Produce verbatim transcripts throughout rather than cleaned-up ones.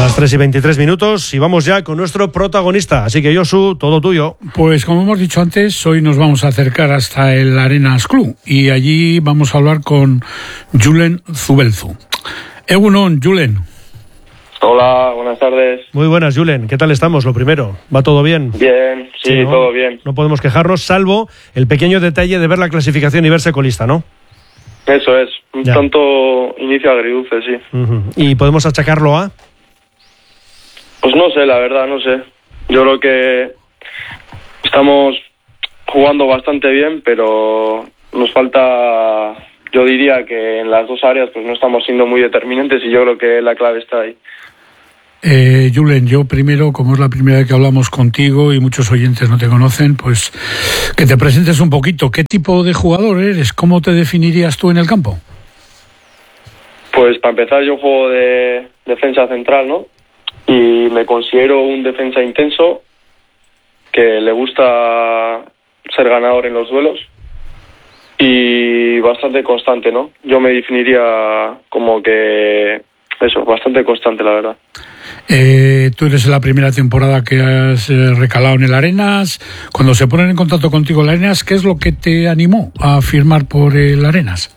Las tres y veintitrés minutos y vamos ya con nuestro protagonista. Así que, Josu, todo tuyo. Pues como hemos dicho antes, hoy nos vamos a acercar hasta el Arenas Club y allí vamos a hablar con Julen Zubelzu. Egunon, Julen. Hola, buenas tardes. Muy buenas, Julen. ¿Qué tal estamos? Lo primero, ¿va todo bien? Bien, sí, sí, ¿no? Todo bien. No podemos quejarnos, salvo el pequeño detalle de ver la clasificación y verse colista, ¿no? Eso es, un ya. tanto inicio agridulce, sí. Uh-huh. ¿Y podemos achacarlo a...? Pues no sé, la verdad, no sé. Yo creo que estamos jugando bastante bien, pero nos falta, yo diría que en las dos áreas pues no estamos siendo muy determinantes y yo creo que la clave está ahí. Eh, Julen, yo primero, como es la primera vez que hablamos contigo y muchos oyentes no te conocen, pues que te presentes un poquito. ¿Qué tipo de jugador eres? ¿Cómo te definirías tú en el campo? Pues para empezar yo juego de defensa central, ¿no? Y me considero un defensa intenso, que le gusta ser ganador en los duelos y bastante constante, ¿no? Yo me definiría como que eso, bastante constante, la verdad. Eh, tú eres la primera temporada que has eh, recalado en el Arenas. Cuando se ponen en contacto contigo el Arenas, ¿qué es lo que te animó a firmar por el Arenas?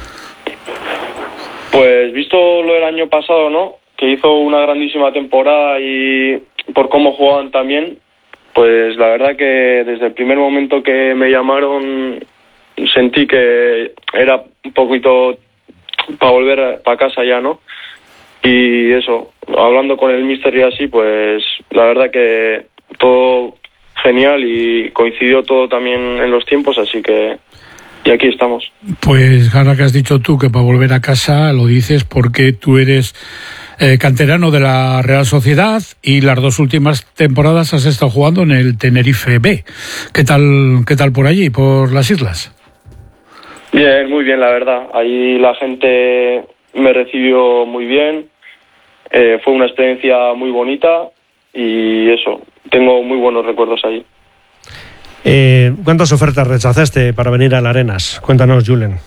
Pues visto lo del año pasado, ¿no? Que hizo una grandísima temporada y por cómo jugaban también, pues la verdad que desde el primer momento que me llamaron sentí que era un poquito para volver para casa ya, ¿no? Y eso, hablando con el míster y así, pues la verdad que todo genial y coincidió todo también en los tiempos, así que y aquí estamos. Pues ahora que has dicho tú que para volver a casa lo dices porque tú eres eh, canterano de la Real Sociedad y las dos últimas temporadas has estado jugando en el Tenerife B. ¿Qué tal, qué tal por allí, por las islas? Bien, muy bien, la verdad. Ahí la gente me recibió muy bien. Eh, fue una experiencia muy bonita y eso, tengo muy buenos recuerdos ahí. Eh, ¿Cuántas ofertas rechazaste para venir al Arenas? Cuéntanos, Julen.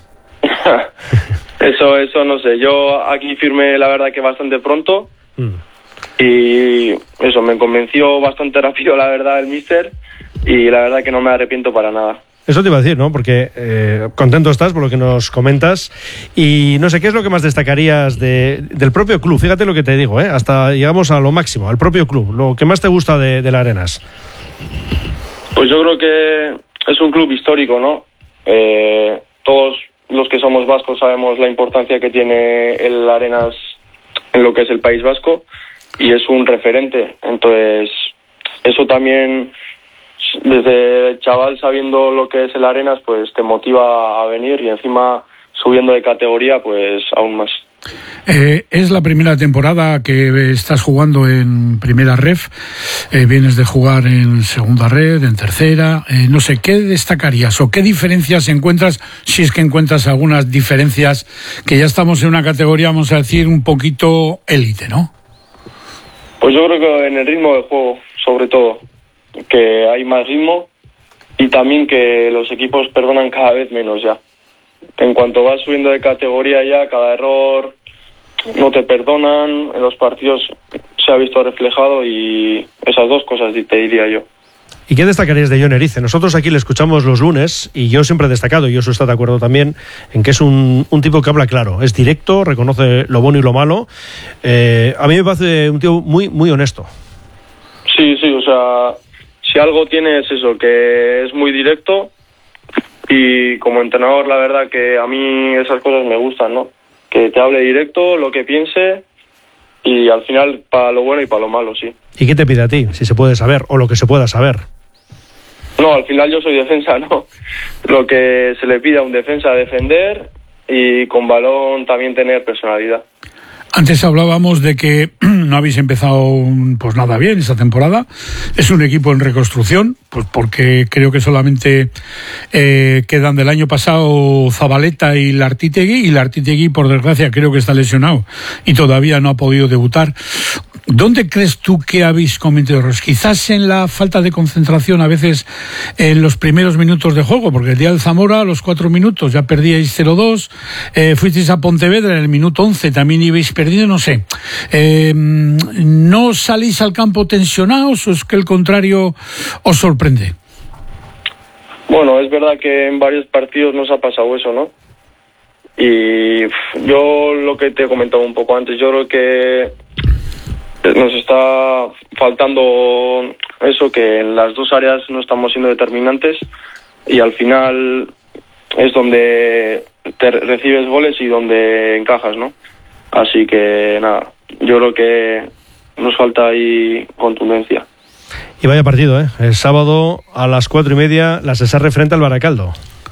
eso, eso no sé. Yo aquí firmé, la verdad, que bastante pronto mm. y eso, me convenció bastante rápido, la verdad, el míster y la verdad que no me arrepiento para nada. Eso te iba a decir, ¿no? Porque eh, contento estás por lo que nos comentas y no sé, ¿qué es lo que más destacarías de, del propio club? Fíjate lo que te digo, ¿eh? Hasta llegamos a lo máximo, al propio club. Lo que más te gusta de, de la Arenas. Pues yo creo que es un club histórico, ¿no? Eh, todos los que somos vascos sabemos la importancia que tiene el Arenas en lo que es el País Vasco y es un referente. Entonces, eso también, desde el chaval sabiendo lo que es el Arenas, pues te motiva a venir y encima subiendo de categoría, pues aún más. Eh, es la primera temporada que estás jugando en primera ref, eh, vienes de jugar en segunda red, en tercera, eh, no sé, ¿qué destacarías o qué diferencias encuentras, si es que encuentras algunas diferencias, que ya estamos en una categoría, vamos a decir, un poquito élite, ¿no? Pues yo creo que en el ritmo del juego, sobre todo, que hay más ritmo y también que los equipos perdonan cada vez menos ya. En cuanto vas subiendo de categoría ya, cada error no te perdonan, en los partidos se ha visto reflejado y esas dos cosas te diría yo. ¿Y qué destacarías de Jon Erice? Nosotros aquí le escuchamos los lunes y yo siempre he destacado, y Josu está de acuerdo también, en que es un, un tipo que habla claro, es directo, reconoce lo bueno y lo malo. Eh, a mí me parece un tío muy, muy honesto. Sí, sí, o sea, si algo tiene es eso, que es muy directo. Y como entrenador, la verdad que a mí esas cosas me gustan, ¿no? Que te hable directo, lo que piense y al final para lo bueno y para lo malo, sí. ¿Y qué te pide a ti, si se puede saber, o lo que se pueda saber? No, al final yo soy defensa, ¿no? Lo que se le pide a un defensa, defender y con balón también tener personalidad. Antes hablábamos de que no habéis empezado pues nada bien esta temporada. Es un equipo en reconstrucción, pues porque creo que solamente eh, quedan del año pasado Zabaleta y Lartitegui, y Lartitegui, por desgracia, creo que está lesionado y todavía no ha podido debutar. ¿Dónde crees tú que habéis cometido errores? Quizás en la falta de concentración a veces en los primeros minutos de juego, porque el día del Zamora a los cuatro minutos ya perdíais cero dos, eh, fuisteis a Pontevedra en el minuto once, también ibais perdido, no sé. Eh, ¿No salís al campo tensionados o es que el contrario os sorprende? Bueno, es verdad que en varios partidos nos ha pasado eso, ¿no? Y yo lo que te he comentado un poco antes, yo creo que nos está faltando eso, que en las dos áreas no estamos siendo determinantes y al final es donde te recibes goles y donde encajas, ¿no? Así que nada, yo creo que nos falta ahí contundencia. Y vaya partido, ¿eh? El sábado a las cuatro y media, la Cesarre frente al Baracaldo.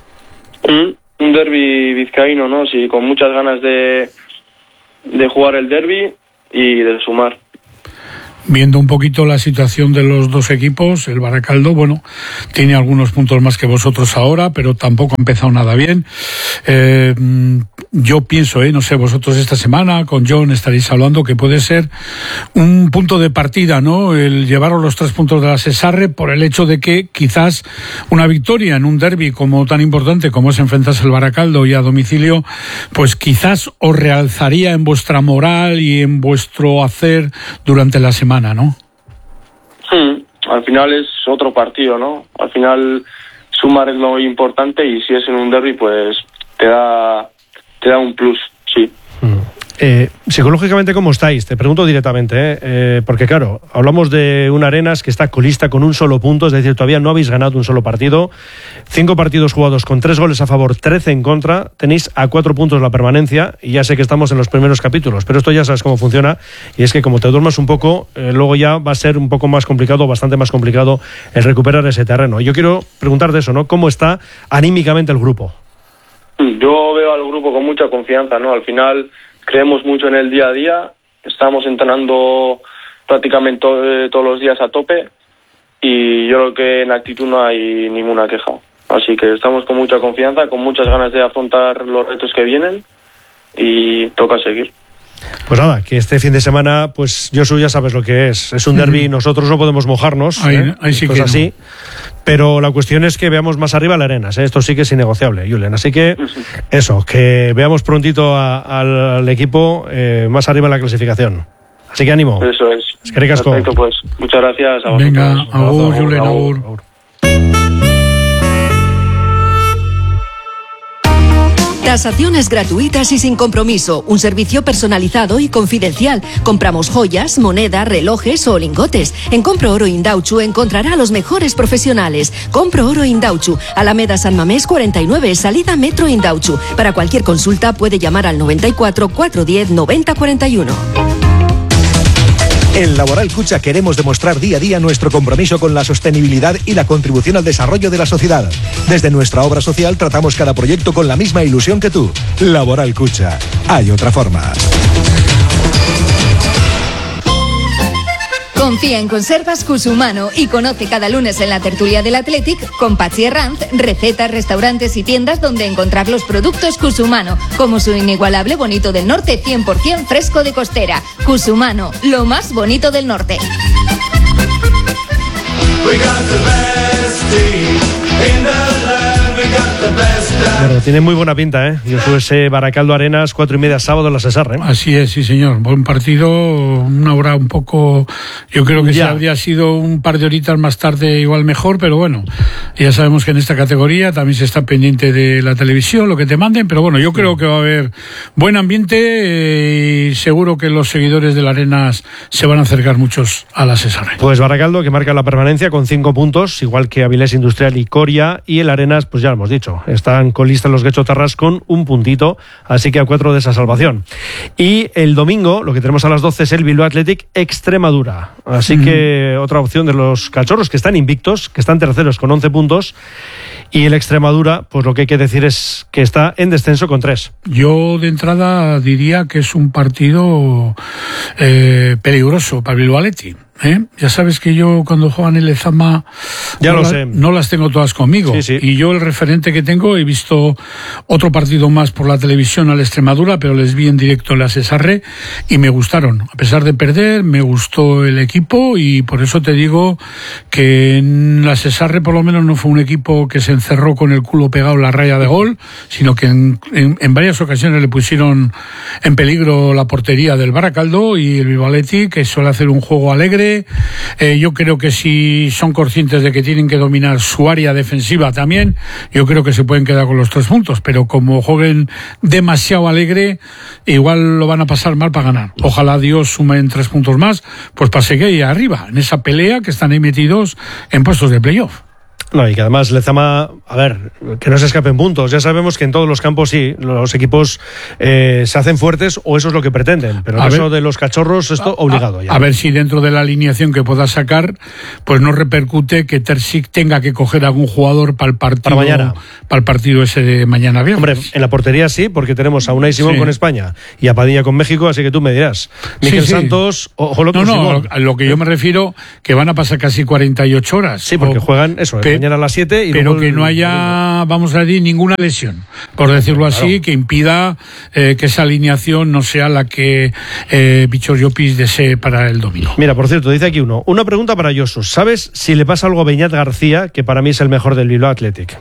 Mm, un derbi vizcaíno, ¿no? Sí, con muchas ganas de, de jugar el derbi y de sumar. Viendo un poquito la situación de los dos equipos, el Baracaldo, bueno, tiene algunos puntos más que vosotros ahora, pero tampoco ha empezado nada bien. Eh, yo pienso, eh, no sé, vosotros esta semana con John estaréis hablando que puede ser un punto de partida, ¿no? El llevaros los tres puntos de la Cesarre por el hecho de que quizás una victoria en un derbi como tan importante como es enfrentarse al Baracaldo y a domicilio, pues quizás os realzaría en vuestra moral y en vuestro hacer durante la semana, ¿no? Hmm. Al final es otro partido, ¿no? Al final sumar es lo importante y si es en un derbi, pues te da te da un plus, sí. Mm. Eh, psicológicamente, ¿cómo estáis? Te pregunto directamente, ¿eh? Eh, porque claro, hablamos de una Arenas que está colista con un solo punto, es decir, todavía no habéis ganado un solo partido, cinco partidos jugados con tres goles a favor, trece en contra, tenéis a cuatro puntos la permanencia y ya sé que estamos en los primeros capítulos, pero esto ya sabes cómo funciona y es que como te duermas un poco, eh, luego ya va a ser un poco más complicado, bastante más complicado el recuperar ese terreno. Yo quiero preguntarte eso, ¿no? ¿Cómo está anímicamente el grupo? Yo veo al grupo con mucha confianza, ¿no? Al final creemos mucho en el día a día, estamos entrenando prácticamente to- eh, todos los días a tope y yo creo que en actitud no hay ninguna queja. Así que estamos con mucha confianza, con muchas ganas de afrontar los retos que vienen y toca seguir. Pues nada, que este fin de semana, pues Josu, ya sabes lo que es. Es un derbi, nosotros no podemos mojarnos. Ahí, ¿eh? ahí sí Esto que es así. No. Pero la cuestión es que veamos más arriba la Arenas, ¿eh? Esto sí que es innegociable, Julen. Así que eso, que veamos prontito a, a, al equipo eh, más arriba en la clasificación. Así que ánimo. Eso es. Es que ricasco. Perfecto, pues. Muchas gracias a vosotros. Venga, agur, Julen, agur. agur. Tasaciones gratuitas y sin compromiso. Un servicio personalizado y confidencial. Compramos joyas, moneda, relojes o lingotes. En Compro Oro Indauchu encontrará a los mejores profesionales. Compro Oro Indauchu, Alameda San Mamés cuarenta y nueve, salida Metro Indauchu. Para cualquier consulta puede llamar al noventa y cuatro, cuatrocientos diez, noventa cuarenta y uno. En Laboral Cucha queremos demostrar día a día nuestro compromiso con la sostenibilidad y la contribución al desarrollo de la sociedad. Desde nuestra obra social tratamos cada proyecto con la misma ilusión que tú. Laboral Cucha. Hay otra forma. Confía en Conservas Cusumano y conoce cada lunes en la tertulia del Athletic con Pachi Herranz recetas, restaurantes y tiendas donde encontrar los productos Cusumano, como su inigualable bonito del norte cien por ciento fresco de costera. Cusumano, lo más bonito del norte. Bueno, tiene muy buena pinta, ¿eh? Yo soy ese Baracaldo Arenas, cuatro y media sábado en la Cesarre, ¿eh? Así es, sí señor. Buen partido, una hora un poco, yo creo que si habría sido un par de horitas más tarde igual mejor, pero bueno, ya sabemos que en esta categoría también se está pendiente de la televisión, lo que te manden, pero bueno, yo creo que va a haber buen ambiente eh, y seguro que los seguidores de la Arenas se van a acercar muchos a la Cesarre. Pues Baracaldo, que marca la permanencia con cinco puntos, igual que Avilés Industrial y Coria, y el Arenas, pues ya lo hemos dicho, están con lista los Guechotarras con un puntito, así que a cuatro de esa salvación. Y el domingo, lo que tenemos a las doce es el Bilbao Athletic Extremadura, así mm. que otra opción de los cachorros que están invictos, que están terceros con once puntos, y el Extremadura, pues lo que hay que decir es que está en descenso con tres. Yo de entrada diría que es un partido eh, peligroso para el Bilbao Athletic. ¿eh? Ya sabes que yo cuando juegan en Lezama ya no, lo la, sé. no las tengo todas conmigo. Sí, sí. Y yo el referente que tengo, he visto otro partido más por la televisión al Extremadura, pero les vi en directo en la Cesarre y me gustaron. A pesar de perder, me gustó el equipo y por eso te digo que en la Cesarre por lo menos no fue un equipo que se encerró con el culo pegado en la raya de gol, sino que en, en, en varias ocasiones le pusieron en peligro la portería del Baracaldo y el Bilbao Athletic, que suele hacer un juego alegre. Eh, yo creo que si son conscientes de que tienen que dominar su área defensiva también, yo creo que se pueden quedar con los tres puntos, pero como jueguen demasiado alegre, igual lo van a pasar mal para ganar. Ojalá Dios sumen tres puntos más, pues para seguir ahí arriba, en esa pelea que están ahí metidos en puestos de playoff. No, y que además Lezama, a ver, que no se escapen puntos. Ya sabemos que en todos los campos sí, los equipos eh, se hacen fuertes o eso es lo que pretenden. Pero en eso de los cachorros, esto a, obligado ya. A ver si dentro de la alineación que pueda sacar, pues no repercute que Terzic tenga que coger a algún jugador para el partido, para mañana. Para el partido ese de mañana viernes. Hombre, en la portería sí, porque tenemos a Unai Simón sí. con España y a Padilla con México, así que tú me dirás. Miguel sí, sí. Santos o, o No, no, Simón. A lo que yo me refiero, que van a pasar casi cuarenta y ocho horas. Sí, porque o, juegan eso, pe- mañana a las siete y pero que no haya, vamos a decir, ninguna lesión, por decirlo así, claro. que impida eh, que esa alineación no sea la que eh, Bichos Llopis desee para el domingo. Mira, por cierto, dice aquí uno, una pregunta para Josu. ¿Sabes si le pasa algo a Beñat García, que para mí es el mejor del Bilbao Athletic?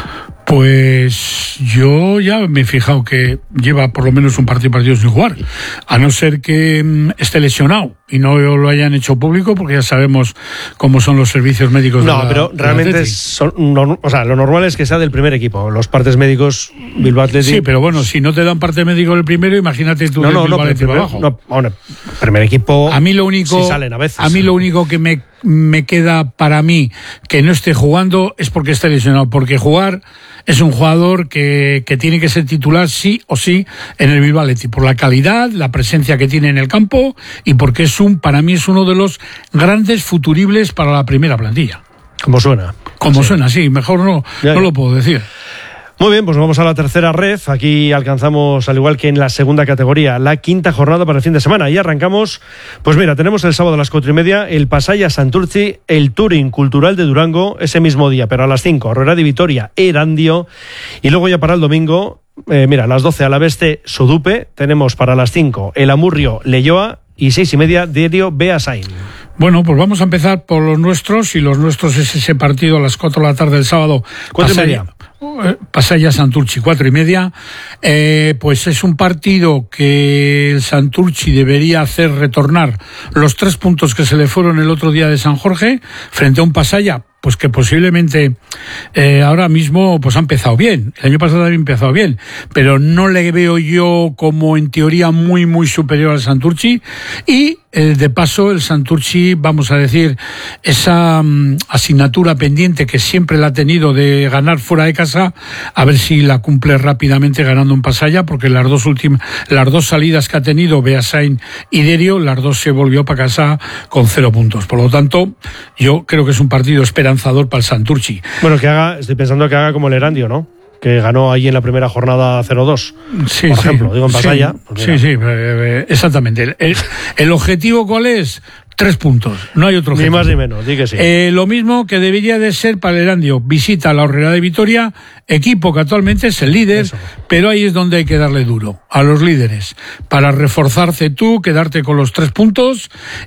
Pues yo ya me he fijado que lleva por lo menos un partido partido sin jugar, a no ser que mm, esté lesionado y no lo hayan hecho público, porque ya sabemos cómo son los servicios médicos. No, de la, pero de realmente son, no, o sea, lo normal es que sea del primer equipo. Los partes médicos Bilbao Athletic. Sí, pero bueno, si no te dan parte médico del primero, imagínate tú no, del no, Bilbao no, Athletic primer, abajo. No, bueno, primer equipo. A mí lo único, sí salen a veces. A mí lo único que me me queda para mí que no esté jugando es porque esté lesionado, porque jugar es un jugador que, que tiene que ser titular sí o sí en el Bilbao Athletic, por la calidad, la presencia que tiene en el campo y porque es un, para mí es uno de los grandes futuribles para la primera plantilla. Como suena. Como sí. suena, sí, mejor no, ya, no ya. lo puedo decir. Muy bien, pues vamos a la tercera ref. Aquí alcanzamos, al igual que en la segunda categoría, la quinta jornada para el fin de semana. Y arrancamos, pues mira, tenemos el sábado a las cuatro y media el Pasaia Santurtzi, el Touring Cultural de Durango, ese mismo día, pero a las cinco, Aurrera de Vitoria, Erandio. Y luego ya para el domingo, eh, mira, a las doce, Alaveste Sodupe. Tenemos para las cinco el Amurrio Leioa y seis y media, Derio Beasain. Bueno, pues vamos a empezar por los nuestros, y los nuestros es ese partido a las cuatro de la tarde del sábado. Cuatro y media. Pasaia Santurtzi, cuatro y media. Eh, pues es un partido que el Santurtzi debería hacer retornar los tres puntos que se le fueron el otro día de San Jorge frente a un Pasaia, pues que posiblemente eh, ahora mismo pues ha empezado bien. El año pasado había empezado bien, pero no le veo yo como en teoría muy muy superior al Santurtzi. Y eh, de paso el Santurtzi, vamos a decir, esa um, asignatura pendiente que siempre la ha tenido de ganar fuera de casa, a ver si la cumple rápidamente ganando en Pasaia, porque las dos últimas, las dos salidas que ha tenido Beasain y Derio, las dos se volvió para casa con cero puntos. Por lo tanto, yo creo que es un partido esperanzador para el Santurtzi. Bueno, que haga, estoy pensando que haga como el Erandio, ¿no? Que ganó ahí en la primera jornada cero dos. Sí, por sí, ejemplo, digo en Pasaia. Sí, pues sí, sí, eh, exactamente. El, el, el objetivo, ¿cuál es? Tres puntos, no hay otro objetivo. Ni más ni menos, di que sí. Eh, lo mismo que debería de ser para el Erandio. Visita a la Aurrera de Vitoria, equipo que actualmente es el líder, Eso. pero ahí es donde hay que darle duro a los líderes, para reforzarse tú, quedarte con los tres puntos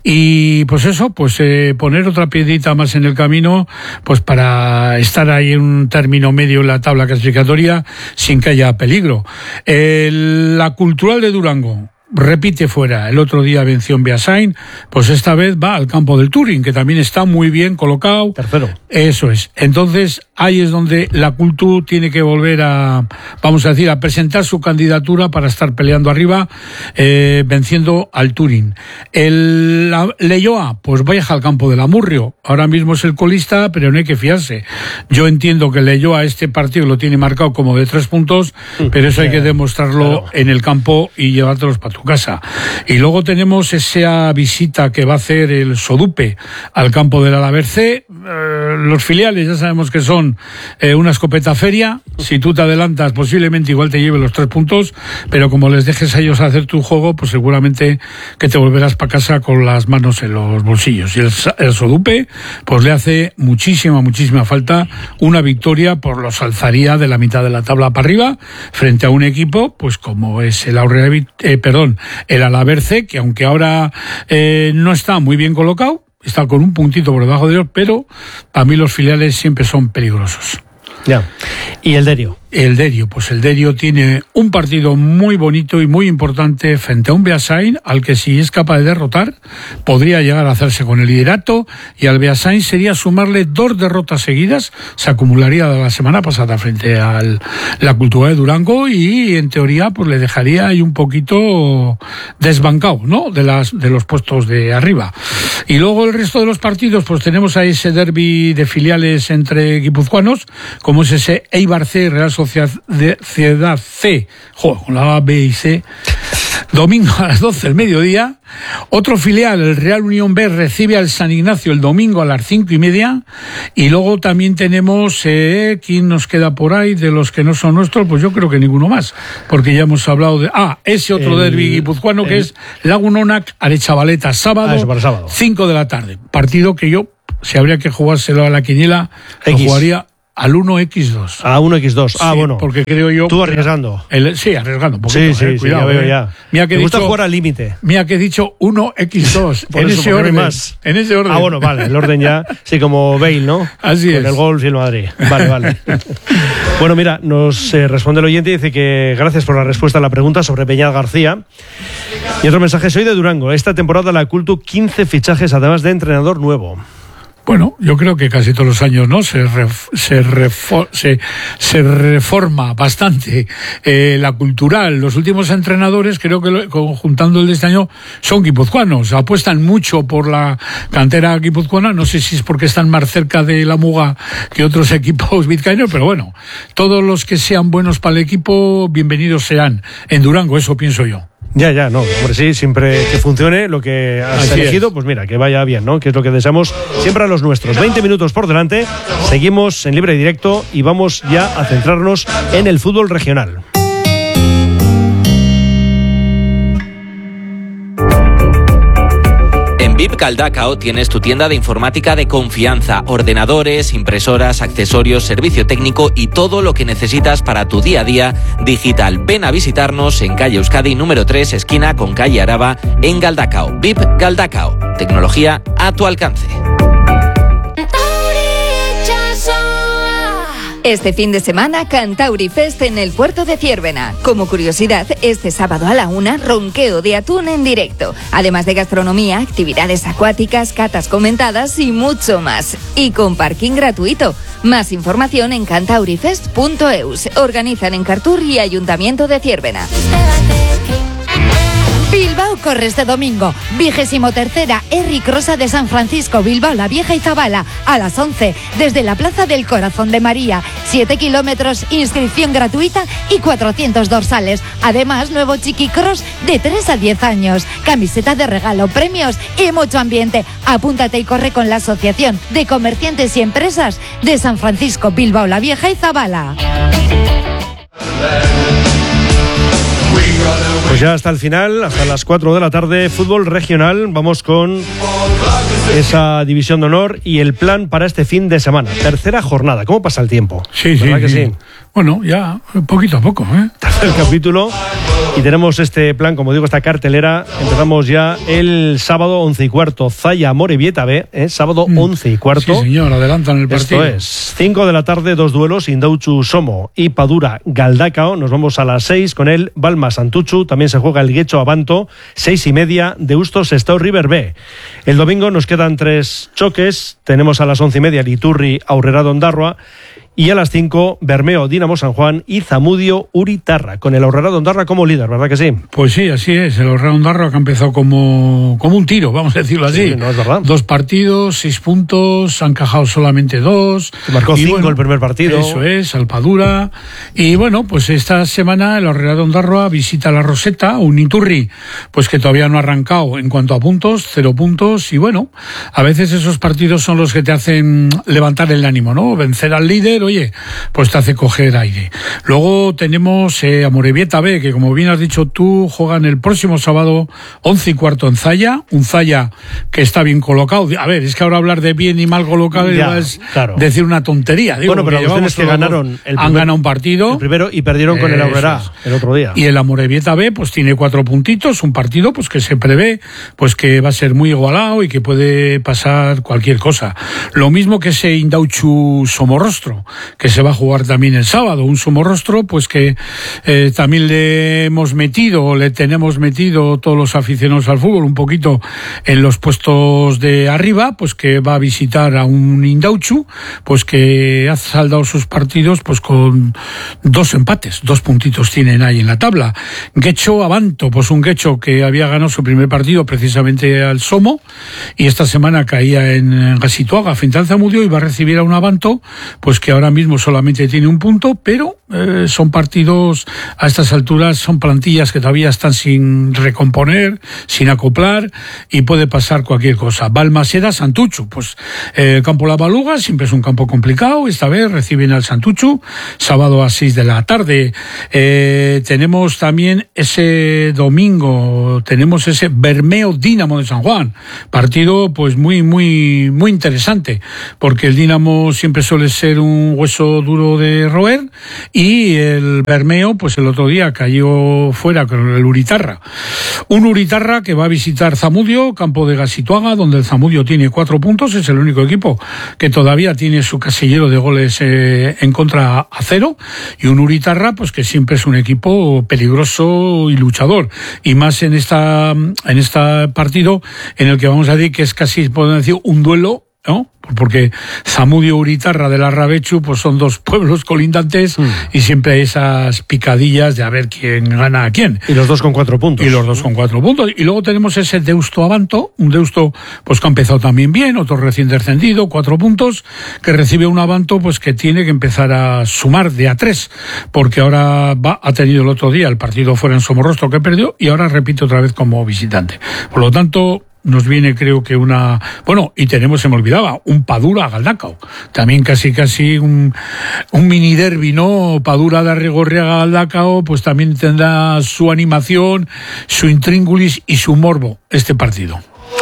y pues eso, pues eh, poner otra piedrita más en el camino, pues para estar ahí en un término medio en la tabla clasificatoria sin que haya peligro. Eh, la Cultural de Durango repite fuera, el otro día venció en Beasain, pues esta vez va al campo del Touring, que también está muy bien colocado. Tercero. Eso es. Entonces, ahí es donde la Cultu tiene que volver a, vamos a decir, a presentar su candidatura para estar peleando arriba, eh, venciendo al Touring. El la, Leioa, pues viaja al campo del Amurrio. Ahora mismo es el colista, pero no hay que fiarse. Yo entiendo que Leioa este partido lo tiene marcado como de tres puntos, mm, pero eso hay que demostrarlo claro. en el campo y llevártelos para tu casa. Y luego tenemos esa visita que va a hacer el Sodupe al campo del Alavés C. Eh, los filiales ya sabemos que son eh, una escopeta feria. Si tú te adelantas, posiblemente igual te lleve los tres puntos, pero como les dejes a ellos hacer tu juego, pues seguramente que te volverás para casa con las manos en los bolsillos. Y el, el Sodupe, pues le hace muchísima, muchísima falta una victoria, por los alzaría de la mitad de la tabla para arriba, frente a un equipo, pues como es el Aurrera, eh, perdón, el Alavés C, que aunque ahora eh, no está muy bien colocado, está con un puntito por debajo de ellos, pero para mí los filiales siempre son peligrosos. Ya. ¿Y el Derio? El Derio, pues el Derio tiene un partido muy bonito y muy importante frente a un Beasain, al que si es capaz de derrotar, podría llegar a hacerse con el liderato, y al Beasain sería sumarle dos derrotas seguidas, se acumularía de la semana pasada frente a la Cultura de Durango, y en teoría pues le dejaría ahí un poquito desbancado, ¿no?, de las de los puestos de arriba. Y luego el resto de los partidos, pues tenemos a ese derbi de filiales entre guipuzcoanos, como es ese Eibar C, Real Sociedad C, joder, con la A, B y C, domingo a las doce del mediodía. Otro filial, el Real Unión B, recibe al San Ignacio el domingo a las cinco y media. Y luego también tenemos, eh, ¿quién nos queda por ahí de los que no son nuestros? Pues yo creo que ninguno más, porque ya hemos hablado de... Ah, ese otro el, derbi guipuzcoano el, que es Lagunonac Arechavaleta, sábado, ah, sábado, cinco de la tarde. Partido que yo, si habría que jugárselo a la quiniela, lo jugaría al uno equis dos. A uno equis dos. Ah, sí, bueno. Porque creo yo... Tú arriesgando. El, sí, arriesgando. Un poquito, sí, sí, eh, sí, cuidado, ya veo eh. ya. Mira que Me gusta dicho, jugar al límite. Mira que he dicho uno equis dos. en eso, ese orden. Más. En ese orden. Ah, bueno, vale. El orden ya. Sí, como Bale, ¿no? Así Con es. el golf y el Madrid. Vale, vale. Bueno, mira, nos eh, responde el oyente y dice que gracias por la respuesta a la pregunta sobre Peñal García. Y otro mensaje, soy de Durango. Esta temporada la Cultu quince fichajes, además de entrenador nuevo. Bueno, yo creo que casi todos los años, ¿no? Se ref, se, refo, se, se reforma bastante eh, la cultural. Los últimos entrenadores, creo que lo, juntando el de este año, son guipuzcoanos. Apuestan mucho por la cantera guipuzcoana. No sé si es porque están más cerca de la Muga que otros equipos vizcaínos, pero bueno, todos los que sean buenos para el equipo, bienvenidos sean. En Durango, eso pienso yo. Ya, ya, no, hombre, sí, siempre que funcione lo que has Así elegido, es. Pues mira, que vaya bien, ¿no? Que es lo que deseamos siempre a los nuestros. veinte minutos por delante, seguimos en libre y directo y vamos ya a centrarnos en el fútbol regional. En V I P Galdacao tienes tu tienda de informática de confianza, ordenadores, impresoras, accesorios, servicio técnico y todo lo que necesitas para tu día a día digital. Ven a visitarnos en calle Euskadi número tres, esquina con calle Araba, en Galdacao. V I P Galdacao, tecnología a tu alcance. Este fin de semana, Cantauri Fest en el puerto de Ciérvena. Como curiosidad, este sábado a la una, ronqueo de atún en directo. Además de gastronomía, actividades acuáticas, catas comentadas y mucho más. Y con parking gratuito. Más información en cantaurifest punto eus. Organizan en Cartur y Ayuntamiento de Ciérvena. Bilbao corre este domingo, vigésimo tercera Eric Rosa de San Francisco, Bilbao la Vieja y Zabala, a las once, desde la Plaza del Corazón de María. siete kilómetros, inscripción gratuita y cuatrocientos dorsales. Además, nuevo chiquicross de tres a diez años. Camiseta de regalo, premios y mucho ambiente. Apúntate y corre con la Asociación de Comerciantes y Empresas de San Francisco, Bilbao la Vieja y Zabala. Pues ya hasta el final, hasta las cuatro de la tarde, fútbol regional. Vamos con esa división de honor y el plan para este fin de semana. Tercera jornada. ¿Cómo pasa el tiempo? Sí, sí, que sí. sí. Bueno, ya poquito a poco, ¿eh? Tercer capítulo. Y tenemos este plan, como digo, esta cartelera. Empezamos ya el sábado once y cuarto. Zaya Amorebieta B, ¿eh? Sábado mm. once y cuarto. Sí, señor, adelantan el partido. Esto es. cinco de la tarde, dos duelos. Indautxu Somo y Padura Galdacao. Nos vamos a las seis con el Balma Santuchu. También se juega el Guecho Abanto. Seis y media, Deustos Sestao River B. El domingo nos quedan tres choques. Tenemos a las once y media Liturri Aurrera Ondarroa. Y a las cinco, Bermeo, Dinamo San Juan y Zamudio Uritarra, con el Aurrera de Ondarroa como líder, ¿verdad que sí? Pues sí, así es. El Aurrera de Ondarroa que ha empezado como, como un tiro, vamos a decirlo así. Sí, no es verdad. Dos partidos, seis puntos, han encajado solamente dos. Se marcó y cinco bueno, el primer partido. Eso es, Alpadura. Y bueno, pues esta semana el Aurrera de Ondarroa visita la Roseta, un Iturri, pues que todavía no ha arrancado en cuanto a puntos, cero puntos. Y bueno, a veces esos partidos son los que te hacen levantar el ánimo, ¿no? Vencer al líder, oye, pues te hace coger aire. Luego tenemos eh, Amorebieta B, que como bien has dicho tú, juegan el próximo sábado once y cuarto en Zaya, un Zaya que está bien colocado. A ver, es que ahora hablar de bien y mal colocado ya, es claro. decir una tontería. Digo, bueno, pero la cuestión es que ganaron el primer, han ganado un partido. El primero y perdieron con el Aurrera el otro día. Y el Amorebieta B pues tiene cuatro puntitos, un partido pues que se prevé pues que va a ser muy igualado y que puede pasar cualquier cosa. Lo mismo que ese Indauchu Somorrostro, que se va a jugar también el sábado, un Somorrostro pues que eh, también le hemos metido, le tenemos metido todos los aficionados al fútbol un poquito en los puestos de arriba, pues que va a visitar a un Indauchu, pues que ha saldado sus partidos pues con dos empates, dos puntitos tienen ahí en la tabla. Guecho Abanto, pues un Guecho que había ganado su primer partido precisamente al Somo y esta semana caía en Gasituaga frente al Zamudio y va a recibir a un Abanto pues que ahora mismo solamente tiene un punto, pero eh, son partidos a estas alturas, son plantillas que todavía están sin recomponer, sin acoplar y puede pasar cualquier cosa. Balmaseda, Santuchu, pues eh, el campo La Baluga siempre es un campo complicado, esta vez reciben al Santuchu, sábado a seis de la tarde. Eh, tenemos también ese domingo, tenemos ese Bermeo Dinamo de San Juan, partido pues muy, muy, muy interesante, porque el Dinamo siempre suele ser un hueso duro de roer y el Bermeo pues el otro día cayó fuera con el Uritarra. Un Uritarra que va a visitar Zamudio, campo de Gasituaga, donde el Zamudio tiene cuatro puntos, es el único equipo que todavía tiene su casillero de goles eh, en contra a cero, y un Uritarra pues que siempre es un equipo peligroso y luchador, y más en esta en este partido en el que vamos a decir que es casi, podemos decir, un duelo, ¿no? Porque Zamudio Uritarra de la Rabechu pues son dos pueblos colindantes mm. y siempre hay esas picadillas de a ver quién gana a quién. Y los dos con cuatro puntos. Y los dos con cuatro puntos. Y luego tenemos ese Deusto Abanto, un Deusto pues que ha empezado también bien, otro recién descendido, cuatro puntos, que recibe un Abanto pues que tiene que empezar a sumar de a tres, porque ahora va, ha tenido el otro día el partido fuera en Somorrostro que perdió y ahora repite otra vez como visitante. Por lo tanto, nos viene creo que una... Bueno, y tenemos, se me olvidaba, un Padura Galdacao. También casi casi un, un mini derbi, ¿no? Padura de Arrigorriaga Galdacao, pues también tendrá su animación, su intríngulis y su morbo este partido.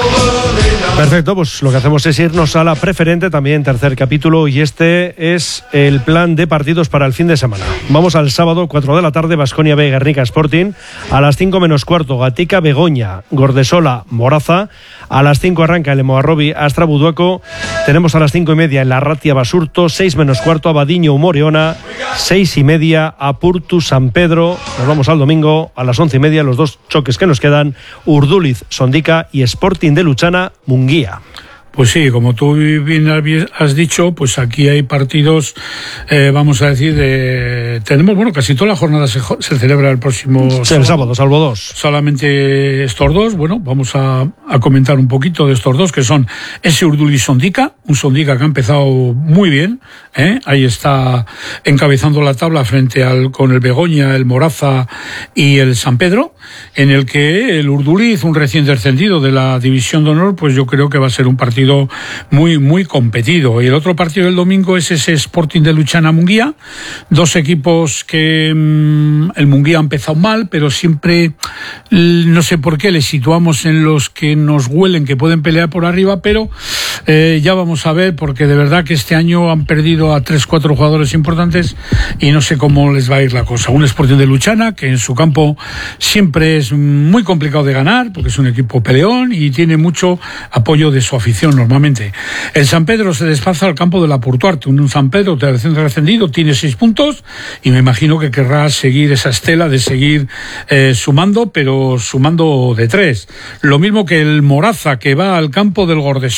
Perfecto, pues lo que hacemos es irnos a la preferente, también tercer capítulo, y este es el plan de partidos para el fin de semana. Vamos al sábado, cuatro de la tarde, Baskonia B, Guernica Sporting. A las cinco menos cuarto, Gatica Begoña, Gordesola Moraza. A las cinco arranca el Emoarrobi Astra Buduaco. Tenemos a las cinco y media en la Ratia Basurto, seis menos cuarto Abadiño Moreona, seis y media Apurtu San Pedro. Nos vamos al domingo a las once y media, los dos choques que nos quedan, Urduliz Sondica y Sporting de Luchana Munguía. Pues sí, como tú bien has dicho, pues aquí hay partidos, eh, vamos a decir, de, tenemos, bueno, casi toda la jornada se, se celebra el próximo sí, sábado. El sábado, salvo dos. Solamente estos dos, bueno, vamos a, a comentar un poquito de estos dos, que son ese Urduliz Sondica, un Sondica que ha empezado muy bien, ¿eh? Ahí está encabezando la tabla frente al, con el Begoña, el Moraza y el San Pedro, en el que el Urduliz, un recién descendido de la División de Honor, pues yo creo que va a ser un partido muy, muy competido. Y el otro partido del domingo es ese Sporting de Luchana Munguía, dos equipos que mmm, el Munguía ha empezado mal, pero siempre, no sé por qué, les situamos en los que nos huelen que pueden pelear por arriba, pero eh, ya vamos a ver, porque de verdad que este año han perdido a tres, cuatro jugadores importantes y no sé cómo les va a ir la cosa. Un Sporting de Luchana que en su campo siempre es muy complicado de ganar, porque es un equipo peleón y tiene mucho apoyo de su afición normalmente. El San Pedro se desplaza al campo de la Portuarte, un San Pedro recién descendido, tiene seis puntos y me imagino que querrá seguir esa estela de seguir eh, sumando, pero sumando de tres. Lo mismo que el Moraza, que va al campo del Gordesola el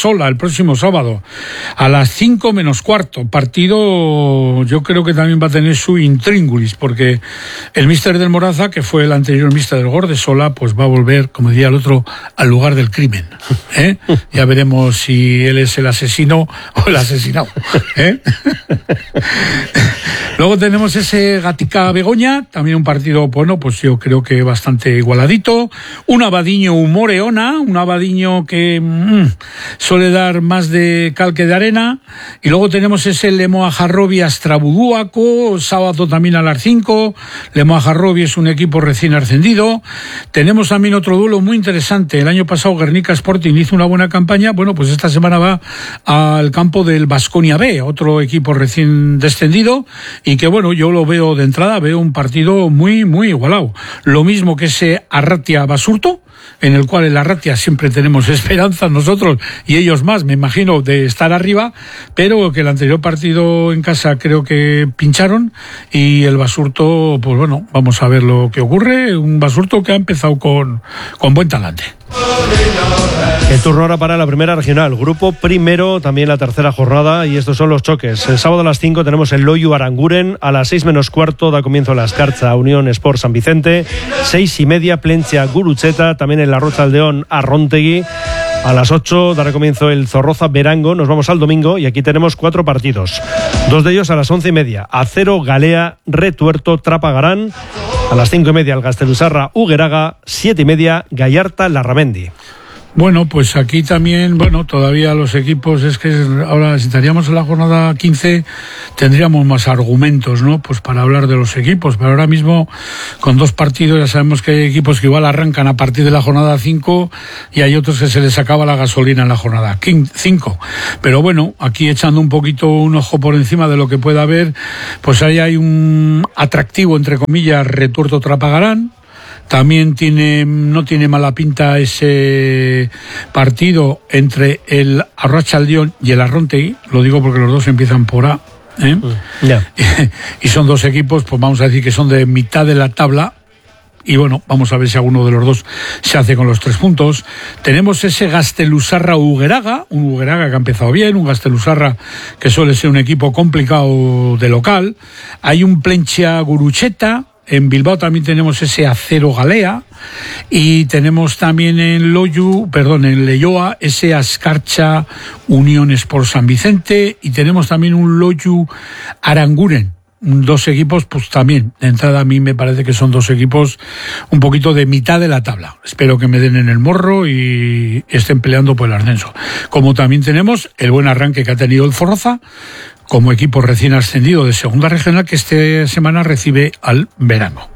próximo sábado, a las cinco menos cuarto. Partido, yo creo que también va a tener su intríngulis, porque el míster del Moraza, que fue el anterior míster del Gordesola, pues va a volver, como diría el otro, al lugar del crimen. ¿eh? Ya veremos si él es el asesino o el asesinado. ¿eh? Luego tenemos ese Gatica-Begoña, también un partido, bueno, pues yo creo que bastante igualadito. Un Abadiño-Moreona, un Abadiño que mmm, suele dar más de cal que de arena. Y luego tenemos ese Lemoa-Jarrobi-Astrabudúaco, sábado también a las cinco. Lemoa-Jarrobi es un equipo recién ascendido. Tenemos también otro duelo muy interesante. El año pasado Guernica Sporting hizo una buena campaña. Bueno, pues esta semana va al campo del Baskonia B, otro equipo recién descendido. Y que bueno, yo lo veo de entrada, veo un partido muy, muy igualado. Lo mismo que ese Arratia-Basurto, en el cual en Arratia siempre tenemos esperanzas nosotros y ellos más, me imagino, de estar arriba, pero que el anterior partido en casa creo que pincharon y el Basurto, pues bueno, vamos a ver lo que ocurre. Un Basurto que ha empezado con, con buen talante. El turno ahora para la primera regional, grupo primero, también la tercera jornada, y estos son los choques. El sábado a las cinco tenemos el Loiu Aranguren, a las seis menos cuarto da comienzo la Escarcha Unión Sport San Vicente, seis y media Plencia Gurutzeta, también en la Rocha Aldeón Arrontegui. A las ocho dará comienzo el Zorroza Berango. Nos vamos al domingo y aquí tenemos cuatro partidos. Dos de ellos a las once y media. Acero Galea Retuerto Trapagarán. A las cinco y media el Gastelusarra Hugueraga. Siete y media Gallarta Larramendi. Bueno, pues aquí también, bueno, todavía los equipos, es que ahora si estaríamos en la jornada quince tendríamos más argumentos, ¿no? Pues para hablar de los equipos, pero ahora mismo con dos partidos ya sabemos que hay equipos que igual arrancan a partir de la jornada cinco y hay otros que se les acaba la gasolina en la jornada cinco. Pero bueno, aquí echando un poquito un ojo por encima de lo que pueda haber, pues ahí hay un atractivo, entre comillas, Retuerto Trapagarán. También tiene, no tiene mala pinta ese partido entre el Arrachaldeón y el Arrontegui, lo digo porque los dos empiezan por A, ¿eh? Yeah. Y son dos equipos, pues vamos a decir que son de mitad de la tabla. Y bueno, vamos a ver si alguno de los dos se hace con los tres puntos. Tenemos ese Gastelusarra Hugueraga, un Hugueraga que ha empezado bien, un Gastelusarra que suele ser un equipo complicado de local. Hay un Plencia Gurucheta. En Bilbao también tenemos ese Acero Galea y tenemos también en Loiu, perdón, en Leioa ese Ascarcha Unión Sport San Vicente y tenemos también un Loiu Aranguren. Dos equipos, pues también, de entrada a mí me parece que son dos equipos un poquito de mitad de la tabla. Espero que me den en el morro y estén peleando por el ascenso. Como también tenemos el buen arranque que ha tenido el Zorroza, como equipo recién ascendido de segunda regional, que esta semana recibe al Berango.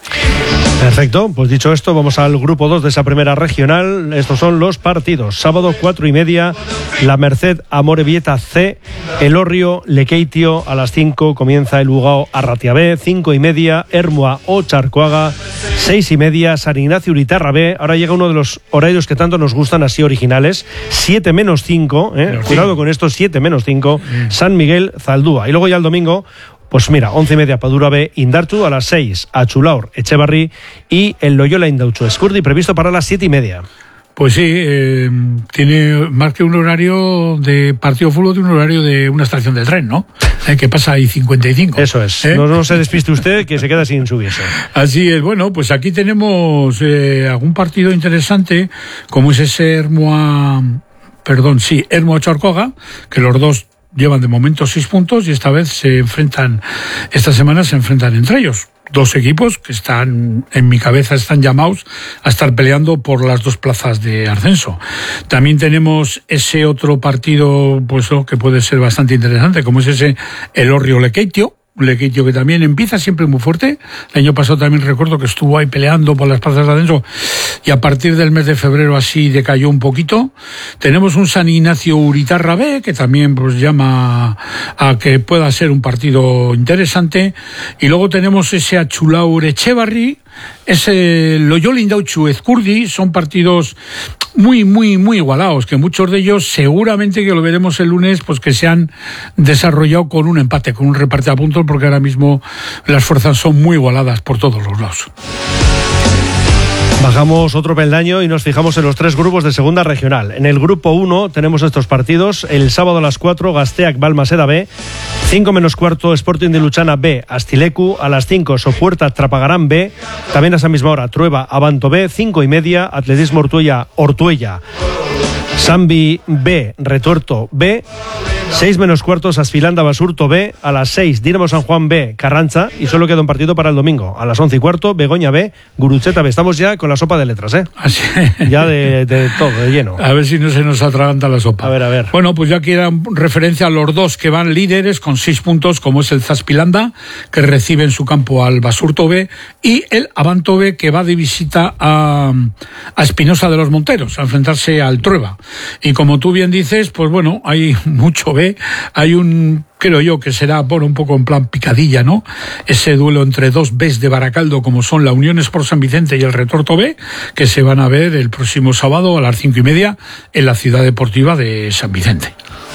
Perfecto, pues dicho esto, vamos al grupo dos de esa primera regional. Estos son los partidos. Sábado cuatro y media, La Merced Amorebieta C, Elorrio Lekeitio. A las cinco comienza el Bugao Arratia B, cinco y media Ermua o Charcoaga, seis y media San Ignacio Uritarra B. Ahora llega uno de los horarios que tanto nos gustan, así originales, siete menos cinco, ¿eh? Cuidado con esto, siete menos cinco, San Miguel Zaldúa. Y luego ya el domingo, pues mira, once y media Padura B, Indartu, a las seis Achulaur Echevarri y el Loyola Indautxu Escurdi previsto para las siete y media. Pues sí, eh, tiene más que un horario de partido de fútbol, de un horario de una estación de tren, ¿no? Eh, que pasa ahí cincuenta y cinco. Eso es, ¿eh? no, no se despiste usted que se queda sin subirse. Así es, bueno, pues aquí tenemos eh, algún partido interesante, como es ese Ermua, perdón, sí, Ermua Charcoaga, que los dos llevan de momento seis puntos y esta vez se enfrentan, esta semana se enfrentan entre ellos. Dos equipos que están, en mi cabeza, están llamados a estar peleando por las dos plazas de ascenso. También tenemos ese otro partido, pues que puede ser bastante interesante, como es ese Elorrio Lekeitio. Lekeitio que también empieza siempre muy fuerte. El año pasado también recuerdo que estuvo ahí peleando por las plazas de ascenso y a partir del mes de febrero así decayó un poquito. Tenemos un San Ignacio Uritarra B que también pues llama a que pueda ser un partido interesante, y luego tenemos ese Achulaur Echevarri, ese Loyola Indautxu Ezcurdi. Son partidos muy, muy, muy igualados, que muchos de ellos seguramente que lo veremos el lunes, pues que se han desarrollado con un empate, con un reparte a puntos, porque ahora mismo las fuerzas son muy igualadas por todos los lados. Bajamos otro peldaño y nos fijamos en los tres grupos de segunda regional. En el grupo uno tenemos estos partidos. El sábado a las cuatro, Gazteak Balmaseda B. cinco menos cuarto, Sporting de Luchana B. Astilecu. A las cinco, Sopuerta Trapagarán B. También a esa misma hora, Trueba Abanto B. cinco y media, Atletismo Ortuella Ortuella. Sambi B. Retuerto B. seis menos cuartos, Asfilanda Basurto B. A las seis, Dinamo San Juan B. Carranza. Y solo queda un partido para el domingo. A las once y cuarto, Begoña B. Gurutzeta B. Estamos ya con la sopa de letras, ¿eh? Así. Ya de, de todo, de lleno. A ver si no se nos atraganta la sopa. A ver, a ver. Bueno, pues ya quieran referencia a los dos que van líderes con seis puntos, como es el Zaspilanda, que recibe en su campo al Basurto B, y el Abanto B, que va de visita a, a Espinosa de los Monteros, a enfrentarse al Trueba. Y como tú bien dices, pues bueno, hay mucho B, hay un, creo yo, que será por un poco en plan picadilla, ¿no? Ese duelo entre dos Bs de Baracaldo, como son la Unión Sport San Vicente y el Retorto B, que se van a ver el próximo sábado a las cinco y media en la Ciudad Deportiva de San Vicente.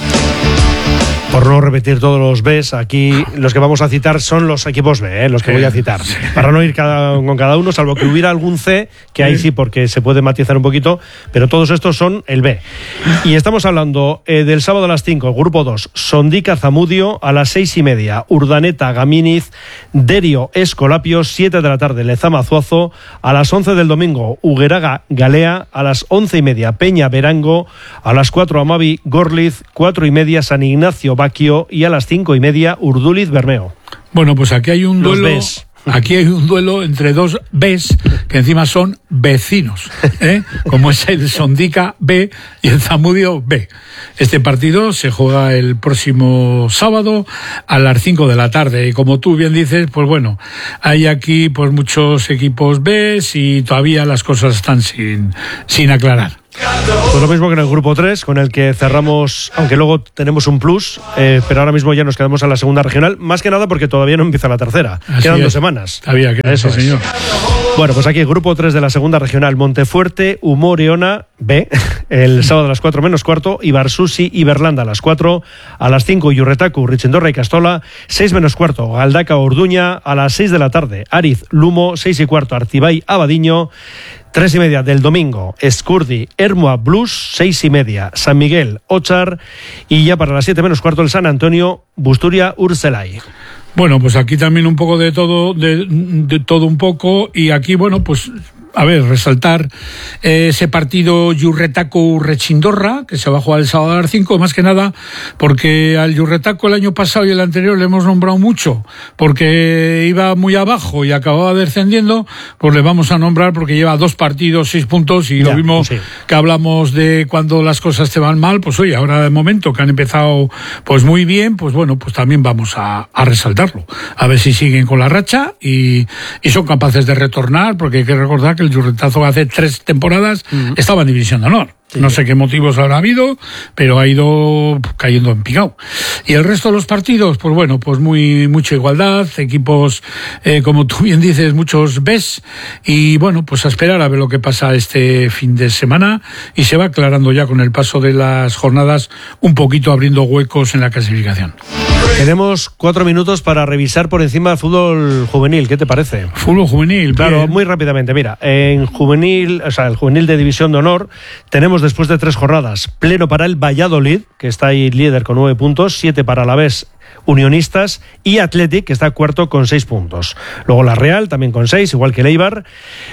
Por no repetir todos los Bs, aquí los que vamos a citar son los equipos B, ¿eh? Los que voy a citar. Para no ir cada, con cada uno, salvo que hubiera algún C, que ahí sí, porque se puede matizar un poquito, pero todos estos son el B. Y estamos hablando eh, del sábado a las cinco, grupo dos, Sondica Zamudio, a las seis y media, Urdaneta Gaminiz, Derio Escolapio, siete de la tarde, Lezama Zuazo, a las once del domingo, Hugueraga Galea, a las once y media, Peña Verango, a las cuatro, Amavi Gorliz, cuatro y media, San Ignacio Baquio, y a las cinco y media, Urduliz Bermeo. Bueno, pues aquí hay un Los duelo. Bs. Aquí hay un duelo entre dos Bs que encima son vecinos, ¿eh? Como es el Sondica B y el Zamudio B. Este partido se juega el próximo sábado a las cinco de la tarde y como tú bien dices, pues bueno, hay aquí pues muchos equipos Bs y todavía las cosas están sin, sin aclarar. Pues lo mismo que en el grupo tres, con el que cerramos, aunque luego tenemos un plus, eh, pero ahora mismo ya nos quedamos a la segunda regional, más que nada porque todavía no empieza la tercera. Así Quedan es. dos semanas. Todavía queda, Eso sí, es. señor. Bueno, pues aquí el grupo tres de la segunda regional, Montefuerte, Humoreona B, el sábado a las cuatro menos cuarto, Ibarsusi y Berlanda a las cuatro, a las cinco Yurretacu, Richendorra y Castola, seis menos cuarto, Galdaca Orduña, a las seis de la tarde, Ariz Lumo, seis y cuarto, Artibay Abadiño, tres y media del domingo, Escurdi, Hermoa Blues, seis y media, San Miguel, Ochar, y ya para las siete menos cuarto el San Antonio, Busturia, Urselay. Bueno, pues aquí también un poco de todo, de, de todo un poco, y aquí, bueno, pues a ver, resaltar eh, ese partido Yurretacu-Rechindorra, que se va a jugar el sábado a las cinco, más que nada porque al Yurretacu el año pasado y el anterior le hemos nombrado mucho, porque iba muy abajo y acababa descendiendo, pues le vamos a nombrar porque lleva dos partidos, seis puntos, y ya, lo mismo sí. Que hablamos de cuando las cosas te van mal, pues oye, ahora de momento que han empezado pues muy bien, pues bueno, pues también vamos a, a resaltarlo, a ver si siguen con la racha y, y son capaces de retornar, porque hay que recordar que el Yurretazo hace tres temporadas uh-huh. estaba en División de Honor. Sí. No sé qué motivos habrá habido, pero ha ido cayendo en picado. Y el resto de los partidos, pues bueno, pues muy mucha igualdad, equipos, eh, como tú bien dices, muchos Bs, y bueno, pues a esperar a ver lo que pasa este fin de semana, y se va aclarando ya con el paso de las jornadas, un poquito abriendo huecos en la clasificación. Tenemos cuatro minutos para revisar por encima el fútbol juvenil, ¿qué te parece? Fútbol juvenil, claro, bien. Muy rápidamente, mira, en juvenil, o sea, el juvenil de División de Honor, tenemos después de tres jornadas, pleno para el Valladolid, que está ahí líder con nueve puntos, siete para Alavés, Unionistas, y Athletic, que está cuarto con seis puntos. Luego la Real, también con seis, igual que el Eibar.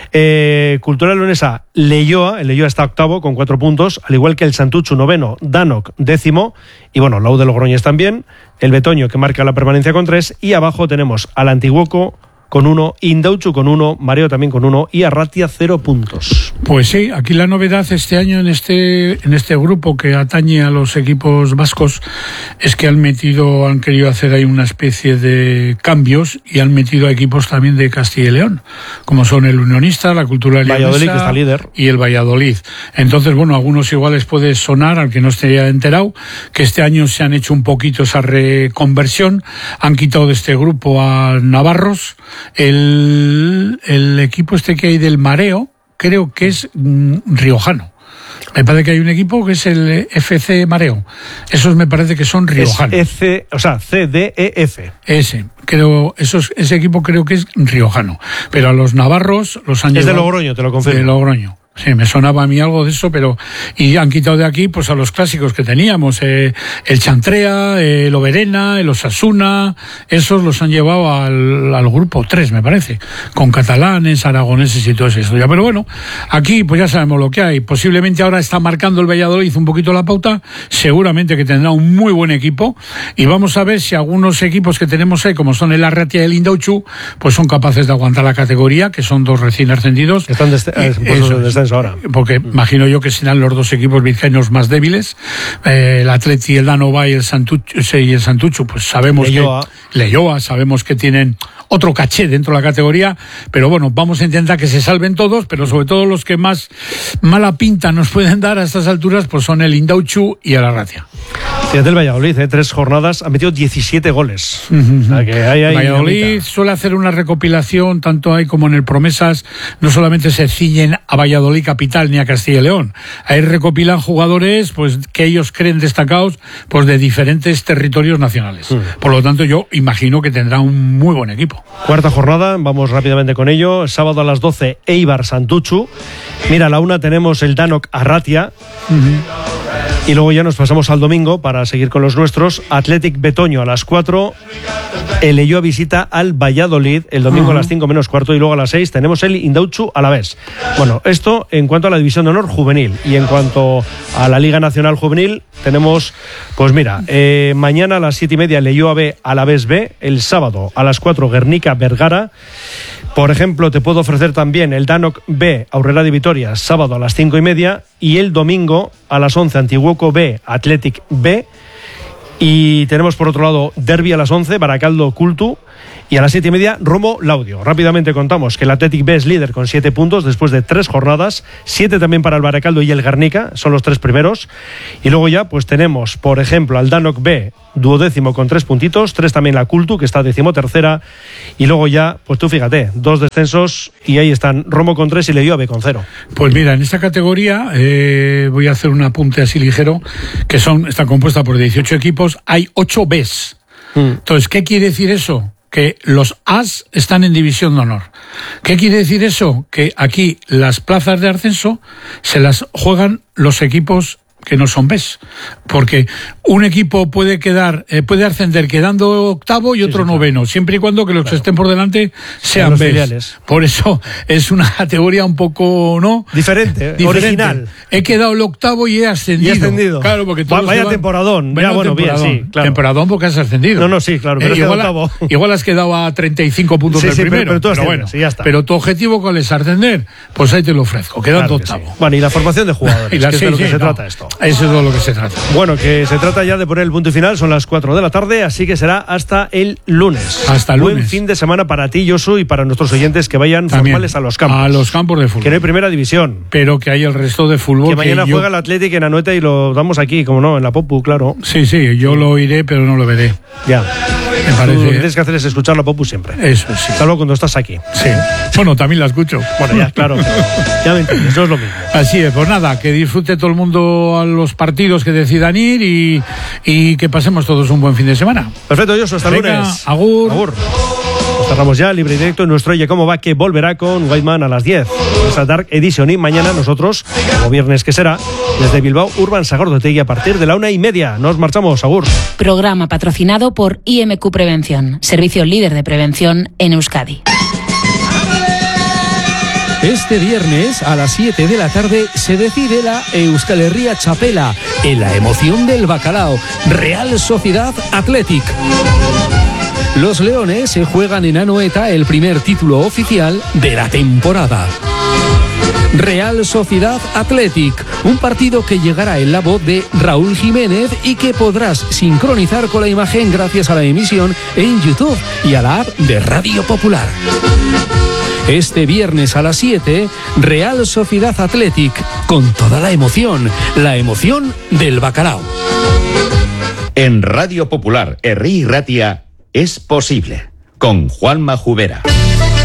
Eh, Cultural Leonesa, Leioa, el Leioa está octavo con cuatro puntos, al igual que el Santuchu, noveno, Danok, décimo, y bueno, la U de Logroñés también, el Betoño, que marca la permanencia con tres, y abajo tenemos al Antiguoco con uno, Indauchu con uno, Mareo también con uno, y Arratia cero puntos. Pues sí, aquí la novedad este año en este en este grupo que atañe a los equipos vascos es que han metido, han querido hacer ahí una especie de cambios y han metido a equipos también de Castilla y León, como son el Unionista, la Cultural Leonesa, Valladolid, que está líder, y el Valladolid. Entonces, bueno, a algunos iguales puede sonar, al que no esté enterado, que este año se han hecho un poquito esa reconversión, han quitado de este grupo a Navarros. El, el equipo este que hay del Mareo, creo que es mm, riojano. Me parece que hay un equipo que es el F C Mareo. Esos me parece que son riojanos. Es F, o sea, C D E F. Ese, creo, esos, ese equipo creo que es riojano. Pero a los navarros los han Es llevado... de Logroño, te lo confirmo. De Logroño. Sí, me sonaba a mí algo de eso, pero... Y han quitado de aquí pues a los clásicos que teníamos. Eh, el Chantrea, el Oberena, el Osasuna... Esos los han llevado al, al grupo tres, me parece. Con catalanes, aragoneses y todo eso. Pero bueno, aquí pues ya sabemos lo que hay. Posiblemente ahora está marcando el Valladolid un poquito la pauta. Seguramente que tendrá un muy buen equipo. Y vamos a ver si algunos equipos que tenemos ahí, como son el Arratia y el Indauchu, pues son capaces de aguantar la categoría, que son dos recién ascendidos. Están desde, eh, eso, desde ahora. Porque imagino yo que serán los dos equipos vizcaínos más débiles. Eh, el Atleti, el Danova y el Santuchu, y el Santuchu, pues sabemos Leyoa. que Leyoa, sabemos que tienen otro caché dentro de la categoría, pero bueno, vamos a intentar que se salven todos, pero sobre todo los que más mala pinta nos pueden dar a estas alturas, pues son el Indauchu y el Arratia. Fíjate el Valladolid, ¿eh? tres jornadas, ha metido diecisiete goles. Uh-huh. O sea, que hay, hay Valladolid dinamita. suele hacer una recopilación, tanto hay como en el Promesas, no solamente se ciñen a Valladolid capital ni a Castilla y León, ahí recopilan jugadores pues que ellos creen destacados pues de diferentes territorios nacionales. Uh-huh. Por lo tanto, yo imagino que tendrá un muy buen equipo. Cuarta jornada, vamos rápidamente con ello. Sábado a las doce, Eibar Santuchu. Mira, a la una tenemos el Danok Arratia. Uh-huh. Y luego ya nos pasamos al domingo para seguir con los nuestros. Athletic Betoño a las cuatro. El Leyoa visita al Valladolid el domingo uh-huh. a las cinco menos cuarto. Y luego a las seis tenemos el Indauchu a la vez. Bueno, esto en cuanto a la División de Honor juvenil. Y en cuanto a la Liga Nacional Juvenil, tenemos, pues mira, eh, mañana a las siete y media Leyoa B a la vez B. El sábado a las cuatro Guernica Vergara. Por ejemplo, te puedo ofrecer también el Danok B, Aurrera de Vitoria, sábado a las cinco y media, y el domingo a las once, Antiguoco B, Athletic B, y tenemos por otro lado Derby a las once, Baracaldo Cultu, y a las siete y media Romo Laudio. Rápidamente contamos que el Athletic B es líder con siete puntos después de tres jornadas, siete también para el Baracaldo y el Guernica, son los tres primeros, y luego ya pues tenemos, por ejemplo, al Danok B, duodécimo con tres puntitos, tres también la Cultu, que está decimotercera, y luego ya, pues tú fíjate, dos descensos, y ahí están Romo con tres y Leyoa B con cero. Pues mira, en esta categoría eh, voy a hacer un apunte así ligero, que son está compuesta por dieciocho equipos, hay ocho Bs. Mm. Entonces, ¿qué quiere decir eso? Que los As están en división de honor. ¿Qué quiere decir eso? Que aquí las plazas de ascenso se las juegan los equipos que no son Bs, porque un equipo puede quedar, eh, puede ascender quedando octavo y otro sí, sí, noveno, claro. Siempre y cuando que los claro. que estén por delante sean Bs. Filiales. Por eso es una categoría un poco, ¿no? Diferente, Diferente. original. He quedado el octavo y he ascendido. Y he ascendido. Claro, porque todos vaya van... temporadón. Vaya ya, bueno, temporadón. Bien, sí, claro. Temporadón porque has ascendido. No, no, sí, claro. Pero eh, igual, a, igual has quedado a treinta y cinco puntos sí, del sí, primero. Pero, pero, pero bueno, sí, ya está. Pero tu objetivo, ¿cuál es? Ascender. Pues ahí te lo ofrezco, quedando claro octavo. Sí. Bueno, y la formación de jugadores, y la, que sí, es de lo sí, que se no. trata esto. Eso es de lo que se trata. Bueno, que se trata ya de poner el punto final, son las cuatro de la tarde, así que será hasta el lunes. Hasta el lunes. Buen fin de semana para ti, Josu, y para nuestros oyentes que vayan También, formales a los campos. A los campos de fútbol. Que no hay primera división. Pero que hay el resto de fútbol. Que mañana que yo... juega el Athletic en Anoeta y lo damos aquí, como no, en la Popu, claro. Sí, sí, yo sí. lo oiré, pero no lo veré. Ya. Me parece. Lo que tienes que hacer es escuchar la Popu siempre. Eso sí. Salvo cuando estás aquí. Sí. Bueno, también la escucho. Bueno, ya, claro. Pero ya me entiendes, eso es lo mismo. Así es, pues nada, que disfrute todo el mundo a los partidos que decidan ir y, y que pasemos todos un buen fin de semana. Perfecto, Josu, hasta el lunes. Agur. Agur. Nos cerramos ya, libre y directo en nuestro Oye Cómo Va, que volverá con Whiteman a las diez. Esa Dark Edition, y mañana nosotros, como viernes que será, desde Bilbao, Urban Sagordotegui a partir de la una y media. Nos marchamos, agur. Programa patrocinado por I M Q Prevención, servicio líder de prevención en Euskadi. Este viernes a las siete de la tarde se decide la Euskal Herria Txapela en la emoción del bacalao. Real Sociedad Athletic. Los leones se juegan en Anoeta el primer título oficial de la temporada. Real Sociedad Athletic, un partido que llegará en la voz de Raúl Jiménez y que podrás sincronizar con la imagen gracias a la emisión en YouTube y a la app de Radio Popular. Este viernes a las siete, Real Sociedad Athletic, con toda la emoción, la emoción del bacalao. En Radio Popular, Herri y Ratia, es posible, con Juanma Jubera.